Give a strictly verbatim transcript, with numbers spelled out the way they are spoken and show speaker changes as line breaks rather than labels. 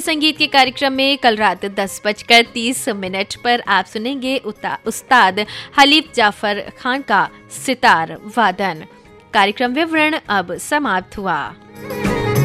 संगीत के कार्यक्रम में कल रात दस बजकर तीस मिनट पर आप सुनेंगे उस्ताद हलीफ जाफर खान का सितार वादन। कार्यक्रम विवरण अब समाप्त हुआ।